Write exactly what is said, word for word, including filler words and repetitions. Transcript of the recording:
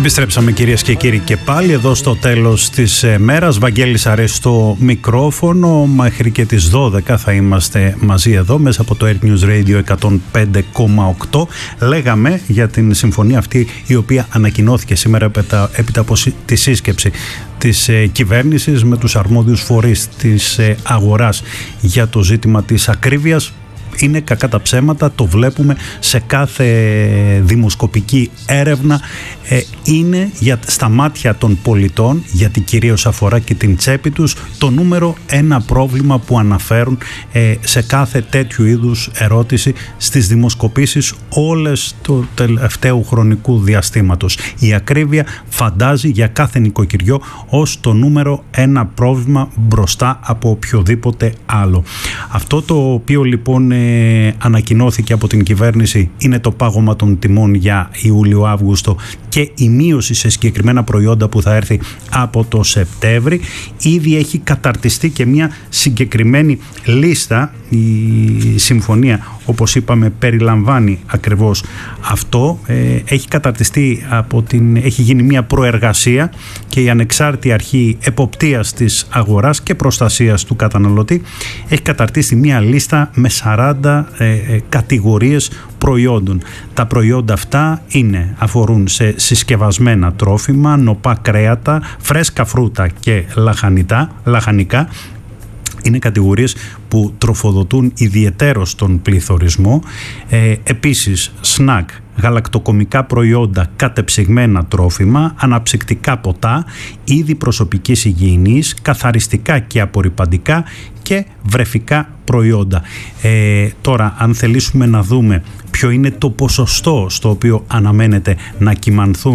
Επιστρέψαμε κυρίες και κύριοι και πάλι εδώ στο τέλος της μέρας. Βαγγέλης Αρές στο μικρόφωνο. Μέχρι και τις δώδεκα θα είμαστε μαζί εδώ μέσα από το Air News Radio εκατόν πέντε κόμμα οκτώ. Λέγαμε για την συμφωνία αυτή η οποία ανακοινώθηκε σήμερα έπειτα, έπειτα από τη σύσκεψη της ε, κυβέρνησης με τους αρμόδιους φορείς της ε, αγοράς για το ζήτημα της ακρίβειας. Είναι κακά τα ψέματα, το βλέπουμε σε κάθε δημοσκοπική έρευνα, ε, είναι για, στα μάτια των πολιτών, γιατί κυρίως αφορά και την τσέπη τους, το νούμερο ένα πρόβλημα που αναφέρουν ε, σε κάθε τέτοιου είδους ερώτηση στις δημοσκοπήσεις όλες του τελευταίου χρονικού διαστήματος. Η ακρίβεια φαντάζει για κάθε νοικοκυριό ως το νούμερο ένα πρόβλημα μπροστά από οποιοδήποτε άλλο. Αυτό το οποίο λοιπόν Ε, ανακοινώθηκε από την κυβέρνηση είναι το πάγωμα των τιμών για Ιούλιο-Αύγουστο και η μείωση σε συγκεκριμένα προϊόντα που θα έρθει από το Σεπτέμβρη. Ήδη έχει καταρτιστεί και μια συγκεκριμένη λίστα. Η συμφωνία, όπως είπαμε, περιλαμβάνει ακριβώς αυτό. Ε, έχει καταρτιστεί από την, έχει γίνει μια προεργασία και η ανεξάρτητη αρχή εποπτείας της αγοράς και προστασίας του καταναλωτή έχει καταρτήσει μια λίστα με σαράντα ε, ε, κατηγορίες προϊόντων. Τα προϊόντα αυτά είναι, αφορούν σε συσκευασμένα τρόφιμα, νοπά κρέατα, φρέσκα φρούτα και λαχανικά, λαχανικά. Είναι κατηγορίες που τροφοδοτούν ιδιαιτέρως τον πληθωρισμό. Ε, επίσης, σνακ, γαλακτοκομικά προϊόντα, κατεψυγμένα τρόφιμα, αναψυκτικά ποτά, είδη προσωπικής υγιεινής, καθαριστικά και απορρυπαντικά και βρεφικά προϊόντα. Ε, τώρα, αν θελήσουμε να δούμε ποιο είναι το ποσοστό στο οποίο αναμένεται να κυμανθούν